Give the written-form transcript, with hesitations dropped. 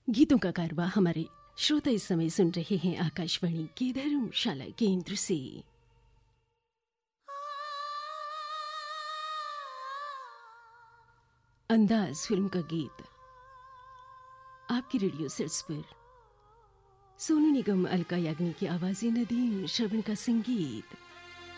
गीतों का कारवा हमारे श्रोता इस समय सुन रहे हैं आकाशवाणी की धर्मशाला केंद्र से। अंदाज फिल्म का गीत आपकी रेडियो सेट्स पर। सोनू निगम, अलका याग्निक की आवाज़ें, नदीम श्रवण का संगीत।